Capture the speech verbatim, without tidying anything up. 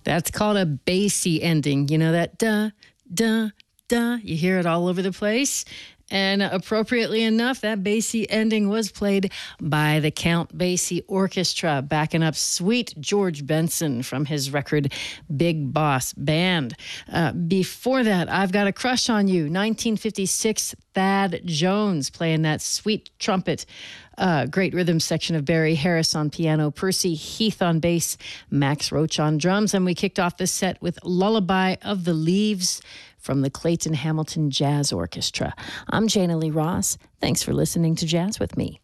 That's called a bassy ending. You know that duh, duh, duh. You hear it all over the place. And appropriately enough, that bassy ending was played by the Count Basie Orchestra, backing up sweet George Benson from his record Big Boss Band. Uh, before that, I've Got a Crush on You, nineteen fifty-six, Thad Jones playing that sweet trumpet. Uh, great rhythm section of Barry Harris on piano, Percy Heath on bass, Max Roach on drums. And we kicked off the set with Lullaby of the Leaves from the Clayton Hamilton Jazz Orchestra. I'm Jana Lee Ross. Thanks for listening to Jazz with Me.